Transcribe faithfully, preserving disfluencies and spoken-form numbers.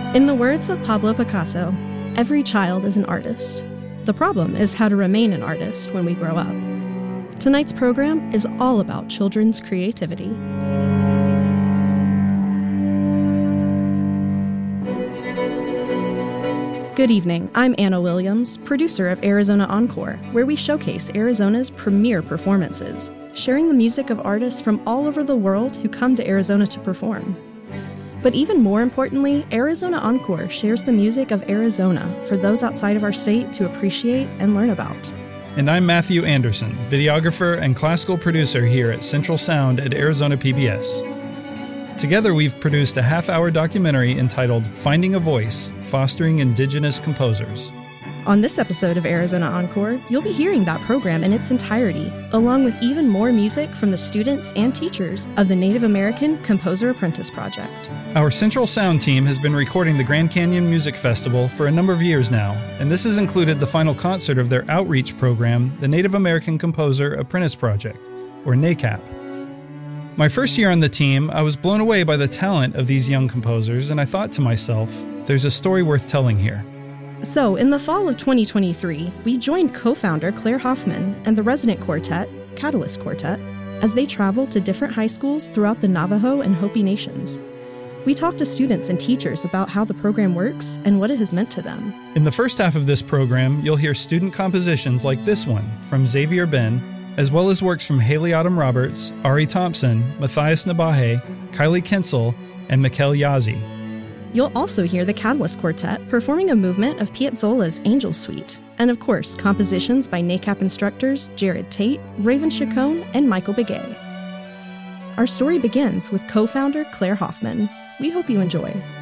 In the words of Pablo Picasso, every child is an artist. The problem is how to remain an artist when we grow up. Tonight's program is all about children's creativity. Good evening, I'm Anna Williams, producer of Arizona Encore, where we showcase Arizona's premier performances, sharing the music of artists from all over the world who come to Arizona to perform. But even more importantly, Arizona Encore shares the music of Arizona for those outside of our state to appreciate and learn about. And I'm Matthew Anderson, videographer and classical producer here at Central Sound at Arizona P B S. Together we've produced a half-hour documentary entitled Finding a Voice, Fostering Indigenous Composers. On this episode of Arizona Encore, you'll be hearing that program in its entirety, along with even more music from the students and teachers of the Native American Composer Apprentice Project. Our Central Sound team has been recording the Grand Canyon Music Festival for a number of years now, and this has included the final concert of their outreach program, the Native American Composer Apprentice Project, or NACAP. My first year on the team, I was blown away by the talent of these young composers, and I thought to myself, there's a story worth telling here. So, in the fall of twenty twenty-three, we joined co-founder Claire Hoffman and the resident quartet, Catalyst Quartet, as they traveled to different high schools throughout the Navajo and Hopi nations. We talked to students and teachers about how the program works and what it has meant to them. In the first half of this program, you'll hear student compositions like this one from Xavier Ben, as well as works from Haley Autumn Roberts, Ari Thompson, Matthias Nabahe, Kylie Kensel, and Mikkel Yazi. You'll also hear the Catalyst Quartet performing a movement of Piazzolla's Angel Suite, and of course, compositions by NACAP instructors Jared Tate, Raven Chacon, and Michael Begay. Our story begins with co-founder Claire Hoffman. We hope you enjoy.